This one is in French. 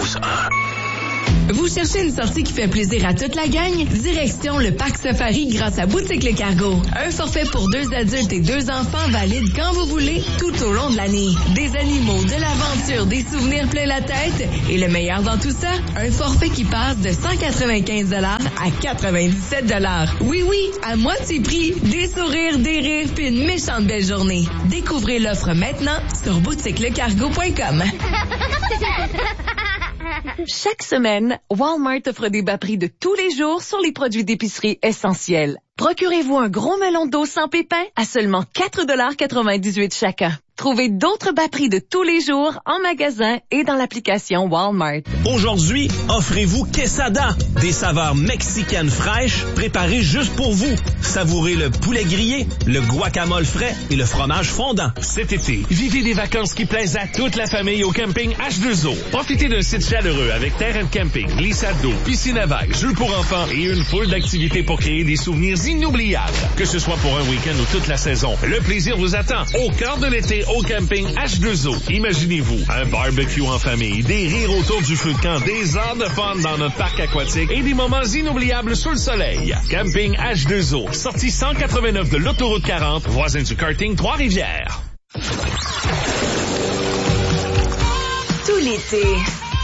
Pause 1. Vous cherchez une sortie qui fait plaisir à toute la gang? Direction le Parc Safari grâce à Boutique Le Cargo. Un forfait pour 2 adultes et 2 enfants valide quand vous voulez, tout au long de l'année. Des animaux, de l'aventure, des souvenirs plein la tête. Et le meilleur dans tout ça, un forfait qui passe de 195 $ à 97 $. Oui, à moitié prix. Des sourires, des rires, puis une méchante belle journée. Découvrez l'offre maintenant sur boutiquelecargo.com. Chaque semaine, Walmart offre des bas prix de tous les jours sur les produits d'épicerie essentiels. Procurez-vous un gros melon d'eau sans pépins à seulement 4,98 $ chacun. Trouvez d'autres bas prix de tous les jours en magasin et dans l'application Walmart. Aujourd'hui, offrez-vous Quesada, des saveurs mexicaines fraîches préparées juste pour vous. Savourez le poulet grillé, le guacamole frais et le fromage fondant. Cet été, vivez des vacances qui plaisent à toute la famille au camping H2O. Profitez d'un site chaleureux avec terrain de camping, glissade d'eau, piscine à vagues, jeux pour enfants et une foule d'activités pour créer des souvenirs inoubliables. Que ce soit pour un week-end ou toute la saison, le plaisir vous attend au cœur de l'été au camping H2O. Imaginez-vous un barbecue en famille, des rires autour du feu de camp, des heures de fun dans notre parc aquatique et des moments inoubliables sous le soleil. Camping H2O, sortie 189 de l'autoroute 40, voisin du karting Trois-Rivières. Tout l'été,